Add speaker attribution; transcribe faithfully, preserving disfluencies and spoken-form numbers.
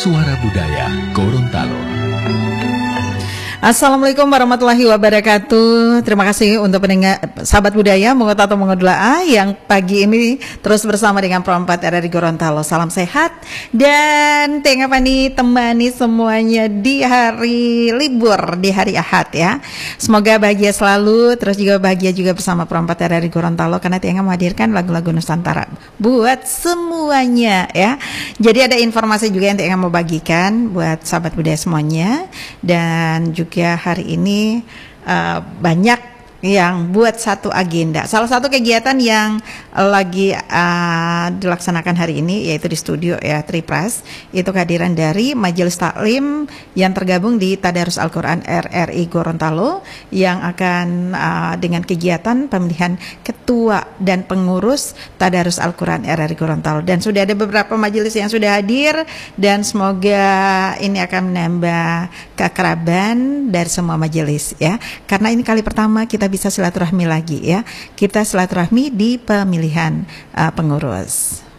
Speaker 1: Suara Budaya Gorontalo.
Speaker 2: Assalamualaikum warahmatullahi wabarakatuh. Terima kasih untuk pendengar sahabat budaya Mengut atau Mengodula yang pagi ini terus bersama dengan Pro empat R R I Gorontalo. Salam sehat dan tengah pani temani semuanya di hari libur, di hari Ahad ya. Semoga bahagia selalu, terus juga bahagia juga bersama Pro empat R R I Gorontalo karena tengah menghadirkan lagu-lagu Nusantara buat semuanya ya. Jadi ada informasi juga yang tengah mau bagikan buat sahabat budaya semuanya, dan juga Ya, hari ini uh, banyak yang buat satu agenda. Salah satu kegiatan yang lagi uh, dilaksanakan hari ini yaitu di studio ya Tripras, itu kehadiran dari Majelis Taklim yang tergabung di Tadarus Al-Quran R R I Gorontalo yang akan uh, dengan kegiatan pemilihan ketua dan pengurus Tadarus Al-Quran R R I Gorontalo, dan sudah ada beberapa majelis yang sudah hadir dan semoga ini akan menambah keakraban dari semua majelis ya, karena ini kali pertama kita bisa silaturahmi lagi ya. Kita silaturahmi di pemilihan uh, pengurus.